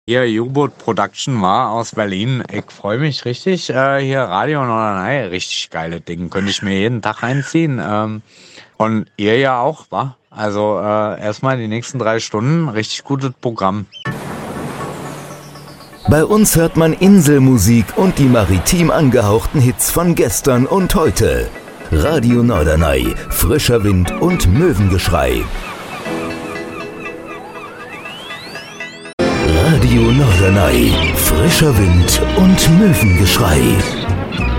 Hier U-Boot Production war aus Berlin. Ich freue mich richtig. Hier Radio Norderney, richtig geile Ding. Könnte ich mir jeden Tag reinziehen. Und ihr ja auch, wa? Also erstmal die nächsten 3 Stunden richtig gutes Programm. Bei uns hört man Inselmusik und die maritim angehauchten Hits von gestern und heute. Radio Norderney, frischer Wind und Möwengeschrei. Radio Norderney, frischer Wind und Möwengeschrei.